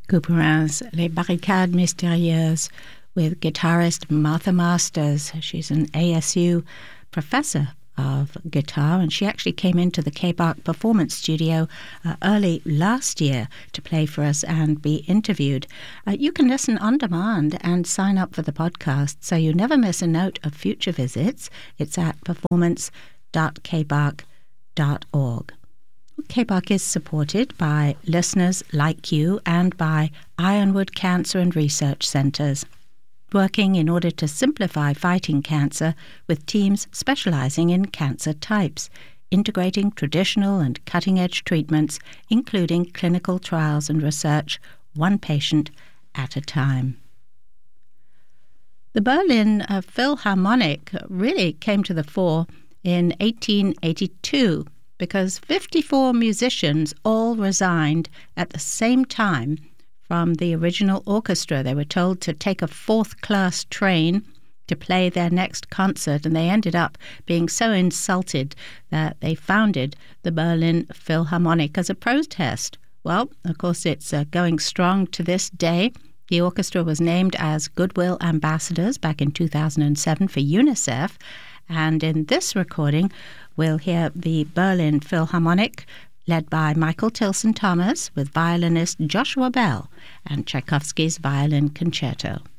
Couperin's Les Barricades Mystérieuses with guitarist Martha Masters. She's an ASU professor of guitar, and she actually came into the K-Bach Performance Studio early last year to play for us and be interviewed. You can listen on demand and sign up for the podcast so you never miss a note of future visits. It's at performance.kbach.org. K-Bach is supported by listeners like you and by Ironwood Cancer and Research Centres, working in order to simplify fighting cancer with teams specializing in cancer types, integrating traditional and cutting-edge treatments, including clinical trials and research, one patient at a time. The Berlin Philharmonic really came to the fore in 1882 because 54 musicians all resigned at the same time from the original orchestra. They were told to take a fourth-class train to play their next concert, and they ended up being so insulted that they founded the Berlin Philharmonic as a protest. Well, of course, it's going strong to this day. The orchestra was named as Goodwill Ambassadors back in 2007 for UNICEF, and in this recording, we'll hear the Berlin Philharmonic led by Michael Tilson Thomas with violinist Joshua Bell and Tchaikovsky's Violin Concerto.